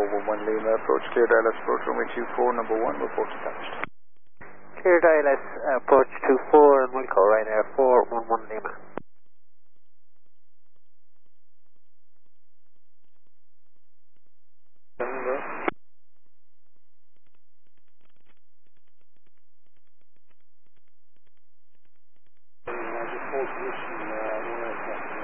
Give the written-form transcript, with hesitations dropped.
411 Lima, approach clear Dallas, approach runway 24, number 1, report established. Clear Dallas, approach 24 and Wilco, Ryanair 411 Lima. Just hold position,